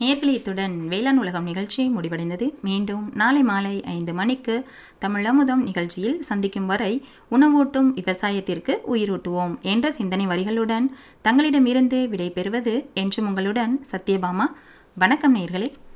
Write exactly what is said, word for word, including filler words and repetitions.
நேயர்களே, இத்துடன் வேளாண் உலகம் நிகழ்ச்சி முடிவடைந்தது. மீண்டும் நாளை மாலை ஐந்து மணிக்கு தமிழமுதம் நிகழ்ச்சியில் சந்திக்கும் வரை உணவூட்டும் விவசாயத்திற்கு உயிரூட்டுவோம் என்ற சிந்தனை வரிகளுடன் தங்களிடமிருந்து விடை பெறுவது என்றும் உங்களுடன் சத்யபாமா. வணக்கம் நேயர்களே.